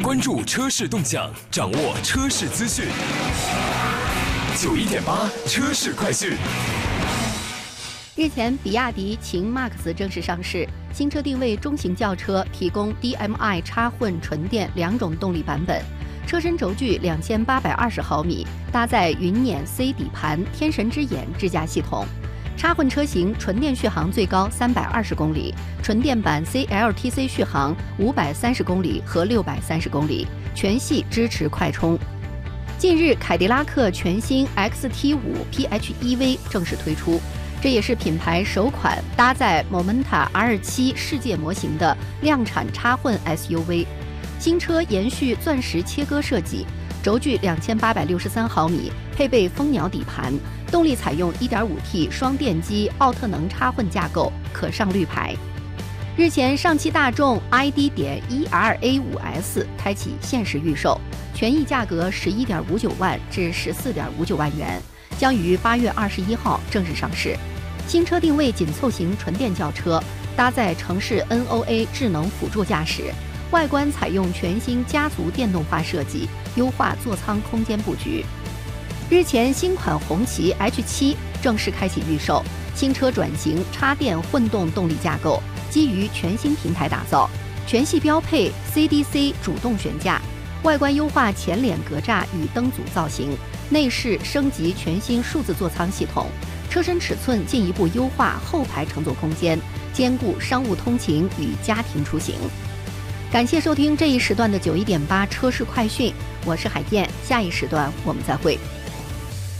关注车市动向，掌握车市资讯。91.8车市快讯。 日前，比亚迪秦 MAX 正式上市，新车定位中型轿车，提供 DMI 插混纯电2种动力版本，车身轴距2820毫米，搭载云辇 C 底盘天神之眼智驾系统。插混车型纯电续航最高320公里，纯电版 CLTC 续航530公里和630公里，全系支持快充。近日，凯迪拉克全新 XT5 PHEV 正式推出，这也是品牌首款搭载 Momenta R7 世界模型的量产插混 SUV。新车延续钻石切割设计，轴距2863毫米，配备蜂鸟底盘，动力采用 1.5T 双电机奥特能插混架构，可上绿牌。日前，上汽大众 ID.1RA5S 开启限时预售，权益价格11.59万至14.59万元，将于8月21号正式上市。新车定位紧凑型纯电轿车，搭载城市 NOA 智能辅助驾驶，外观采用全新家族电动化设计，优化座舱空间布局。日前，新款红旗 H7 正式开启预售，新车转型插电混动动力架构，基于全新平台打造，全系标配 CDC 主动悬架，外观优化前脸格栅与灯组造型，内饰升级全新数字座舱系统，车身尺寸进一步优化后排乘坐空间，兼顾商务通勤与家庭出行。感谢收听这一时段的91.8车市快讯，我是海燕，下一时段我们再会。